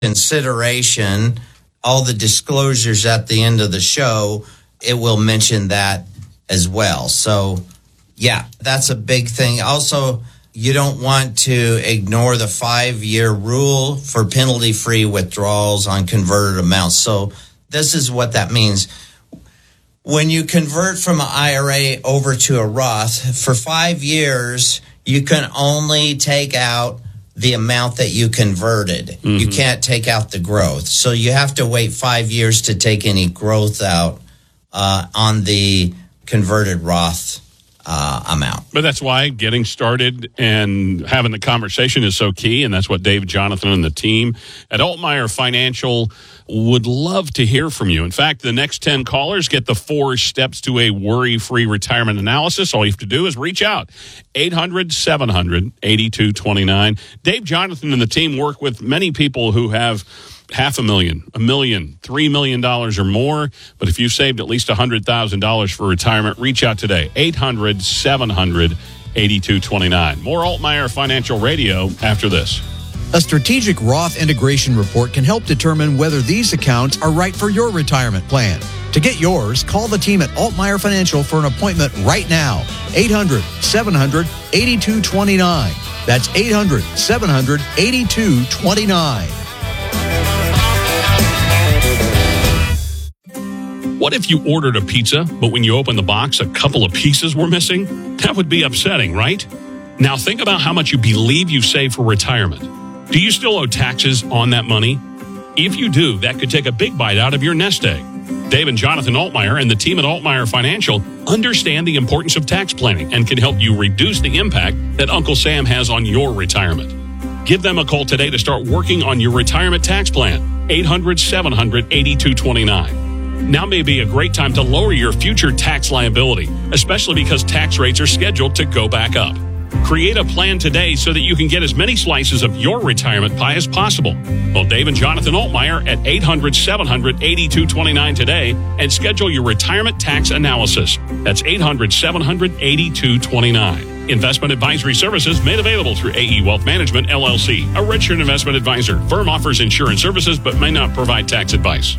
consideration, all the disclosures at the end of the show, it will mention that as well. So, yeah, that's a big thing. Also, you don't want to ignore the 5-year rule for penalty-free withdrawals on converted amounts. So this is what that means. When you convert from an IRA over to a Roth, for 5 years, you can only take out the amount that you converted. Mm-hmm. You can't take out the growth. So you have to wait 5 years to take any growth out on the converted Roth amount. But that's why getting started and having the conversation is so key, and that's what Dave, Jonathan, and the team at Altmeyer Financial would love to hear from you. In fact, the next 10 callers get the 4 steps to a worry-free retirement analysis. All you have to do is reach out. 800-700-8229. Dave, Jonathan, and the team work with many people who have $500,000, $1 million, $3 million or more. But if you've saved at least $100,000 for retirement, reach out today. 800-700-8229. More Altmeyer Financial Radio after this. A strategic Roth integration report can help determine whether these accounts are right for your retirement plan. To get yours, call the team at Altmeyer Financial for an appointment right now. 800-700-8229. That's 800-700-8229. What if you ordered a pizza, but when you opened the box, a couple of pieces were missing? That would be upsetting, right? Now think about how much you believe you save for retirement. Do you still owe taxes on that money? If you do, that could take a big bite out of your nest egg. Dave and Jonathan Altmeyer and the team at Altmeyer Financial understand the importance of tax planning and can help you reduce the impact that Uncle Sam has on your retirement. Give them a call today to start working on your retirement tax plan. 800-700-8229. Now may be a great time to lower your future tax liability, especially because tax rates are scheduled to go back up. Create a plan today so that you can get as many slices of your retirement pie as possible. Call Dave and Jonathan Altmeyer at 800-700-8229 today and schedule your retirement tax analysis. That's 800-700-8229. Investment advisory services made available through AE Wealth Management, LLC, a registered investment advisor. Firm offers insurance services but may not provide tax advice.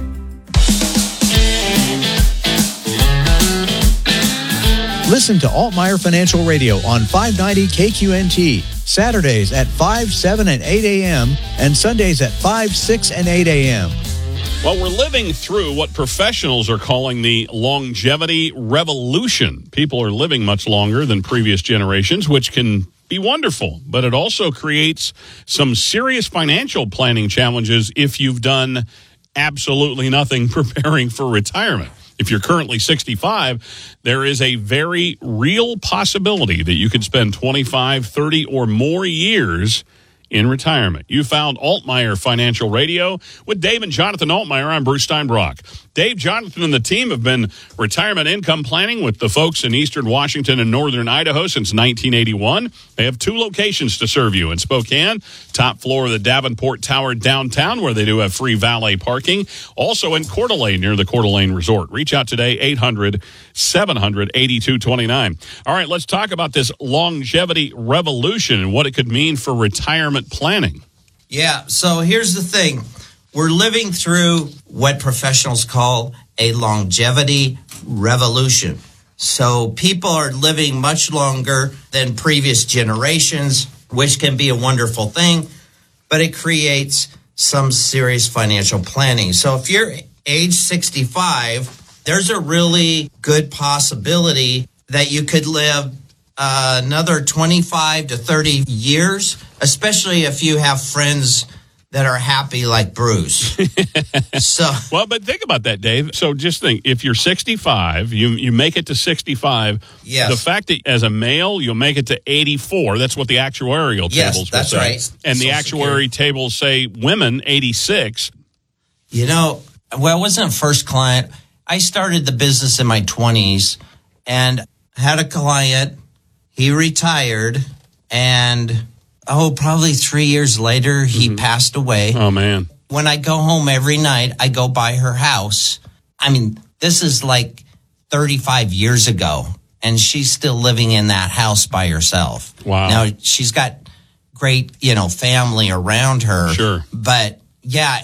Listen to Altmeyer Financial Radio on 590 KQNT, Saturdays at 5, 7, and 8 a.m., and Sundays at 5, 6, and 8 a.m. Well, we're living through what professionals are calling the longevity revolution. People are living much longer than previous generations, which can be wonderful, but it also creates some serious financial planning challenges if you've done absolutely nothing preparing for retirement. If you're currently 65, there is a very real possibility that you could spend 25, 30, or more years in retirement. You found Altmeyer Financial Radio with Dave and Jonathan Altmeyer. I'm Bruce Steinbrock. Dave, Jonathan, and the team have been retirement income planning with the folks in eastern Washington and northern Idaho since 1981. They have 2 locations to serve you in Spokane, top floor of the Davenport Tower downtown, where they do have free valet parking. Also in Coeur d'Alene, near the Coeur d'Alene Resort. Reach out today, 800-700-8229. All right, let's talk about this longevity revolution and what it could mean for retirement planning. Yeah, so here's the thing. We're living through what professionals call a longevity revolution. So people are living much longer than previous generations, which can be a wonderful thing, but it creates some serious financial planning. So if you're age 65, there's a really good possibility that you could live another 25 to 30 years, especially if you have friends that are happy like Bruce. Well, but think about that, Dave. So just think, if you're 65, you make it to 65. Yes. The fact that as a male, you'll make it to 84. That's what the actuarial tables will say. Yes, that's right. And the actuary tables say women, 86. You know, well, I wasn't a first client. I started the business in my 20s and had a client. He retired, and probably 3 years later, he passed away. Oh, man. When I go home every night, I go by her house. I mean, this is like 35 years ago, and she's still living in that house by herself. Wow. Now, she's got great, family around her. Sure. But Yeah,